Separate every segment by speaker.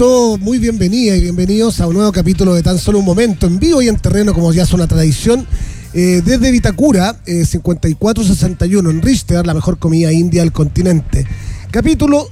Speaker 1: Muy bienvenida y bienvenidos a un nuevo capítulo de Tan Solo un Momento, en vivo y en terreno, como ya es una tradición, desde Vitacura, 5461 en Richter, la mejor comida india del continente. Capítulo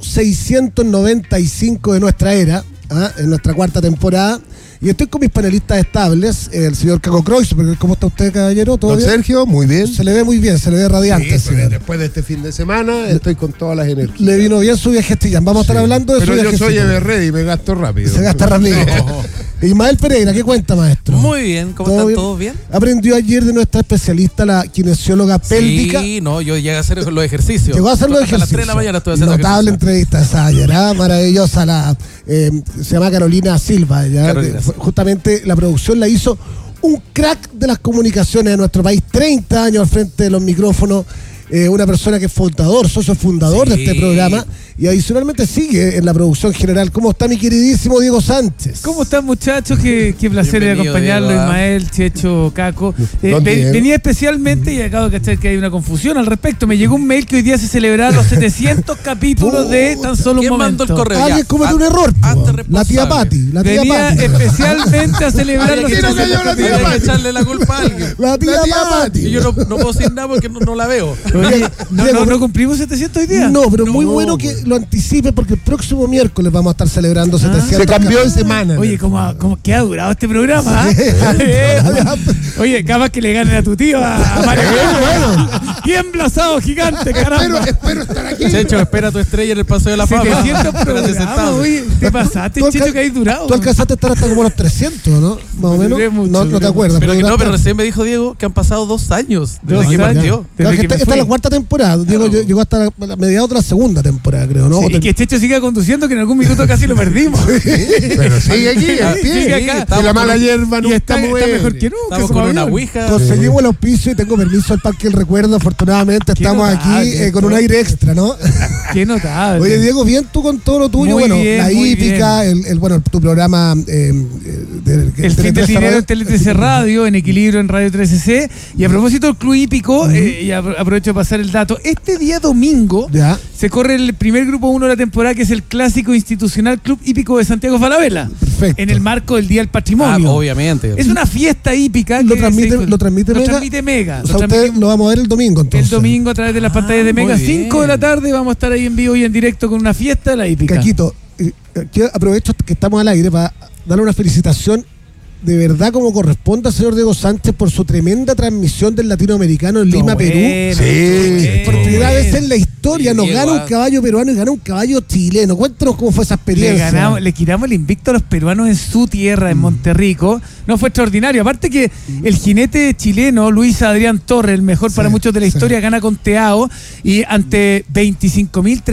Speaker 1: 695 de nuestra era, en nuestra cuarta temporada. Y estoy con mis panelistas estables, el señor Caco Kreuzberger. ¿Cómo está usted, caballero? ¿Todo bien?
Speaker 2: Sergio, muy bien.
Speaker 1: Se le ve muy bien, se le ve radiante.
Speaker 2: Sí, después de este fin de semana estoy con todas las energías.
Speaker 1: Le vino bien su viaje Chillán. Vamos a estar hablando de su viaje.
Speaker 2: Pero yo soy Everready y me gasto rápido.
Speaker 1: Se gasta rápido. Ismael Pereira, ¿qué cuenta, maestro?
Speaker 3: Muy bien, ¿cómo están todos bien?
Speaker 1: Aprendió ayer de nuestra especialista, la kinesióloga pélvica.
Speaker 3: Sí, no, yo llegué a hacer los ejercicios.
Speaker 1: Llegó a hacer los ejercicios.
Speaker 3: A las 3 de la mañana estuve haciendo
Speaker 1: notable entrevista esa ayer, maravillosa. Se llama Carolina Silva.
Speaker 3: Carolina.
Speaker 1: Justamente la producción la hizo un crack de las comunicaciones de nuestro país, 30 años al frente de los micrófonos. Una persona que es socio fundador de este programa y adicionalmente sigue en la producción general. ¿Cómo está mi queridísimo Diego Sánchez?
Speaker 4: ¿Cómo están, muchachos? Qué placer de acompañarlo,
Speaker 3: Diego.
Speaker 4: Ismael, Checho, Caco. Venía especialmente y acabo de cachar que hay una confusión al respecto. Me llegó un mail que hoy día se celebraron los 700 capítulos de Tan Solo un Momento.
Speaker 3: Mandó el correo?
Speaker 1: Alguien cometió un error. La tía Pati.
Speaker 4: Venía especialmente a celebrar los 700
Speaker 3: capítulos. Hay que echarle la culpa a alguien.
Speaker 1: La tía Pati.
Speaker 3: Y yo no puedo decir nada porque no la veo.
Speaker 4: Oye, ¿no cumplimos 700 hoy día?
Speaker 1: No, pero muy bueno que lo anticipe porque el próximo miércoles vamos a estar celebrando 700.
Speaker 2: Se cambió de semana.
Speaker 4: Oye, ¿qué ha durado este programa? Oye, capaz que le ganen a tu tío, a Mario. Tiembla asado gigante, caramba.
Speaker 2: Espero estar aquí.
Speaker 3: Checho, espera tu estrella en el Paseo de la Fama.
Speaker 4: 700 programas, oye, te pasaste, Checho, que hay durado.
Speaker 1: Tú alcanzaste a estar hasta como los 300, ¿no? Más o menos. No te acuerdas.
Speaker 3: Pero recién me dijo Diego que han pasado 2 años desde que partió.
Speaker 1: Esta es la cuarta temporada. Diego llegó hasta mediados de la segunda temporada, creo, ¿no?
Speaker 4: Sí, y que Checho siga conduciendo, que en algún minuto casi lo perdimos.
Speaker 2: Pero sigue aquí,
Speaker 4: sigue acá.
Speaker 2: Y la mala hierba nunca
Speaker 4: está mejor que nunca.
Speaker 3: Estamos con una ouija.
Speaker 1: Conseguimos el auspicio y tengo permiso del Parque del Recuerdo. Afortunadamente estamos aquí con un aire extra, ¿no?
Speaker 4: Qué notable.
Speaker 1: Oye, Diego, bien tú con todo lo tuyo.
Speaker 4: Muy
Speaker 1: bueno,
Speaker 4: bien,
Speaker 1: la hípica, tu programa.
Speaker 4: El fin del dinero en Tele 13 Radio, en Equilibrio en Radio 13C. Y a propósito del Club Hípico, y aprovecho de pasar el dato. Este día domingo se corre el primer grupo 1 de la temporada, que es el clásico institucional Club Hípico de Santiago Falabella.
Speaker 1: Perfecto.
Speaker 4: En el marco del Día del Patrimonio.
Speaker 3: Obviamente.
Speaker 4: Es una fiesta hípica.
Speaker 1: ¿Lo transmite
Speaker 4: Mega?
Speaker 1: O sea, ustedes lo vamos a ver el domingo, entonces.
Speaker 4: El domingo a través de las pantallas de Mega, 5 de la tarde, vamos a estar ahí en vivo y en directo con una fiesta de la hípica.
Speaker 1: Caquito, aprovecho que estamos al aire para darle una felicitación de verdad como corresponde al señor Diego Sánchez por su tremenda transmisión del latinoamericano en Lima, Perú. Por primera vez en la historia nos gana un caballo peruano y gana un caballo chileno. Cuéntanos cómo fue esa experiencia.
Speaker 4: Le quitamos el invicto a los peruanos en su tierra, en Monterrico. No, fue extraordinario. Aparte que el jinete chileno, Luis Adrián Torres, el mejor para muchos de la historia, gana con Teao y ante 25.000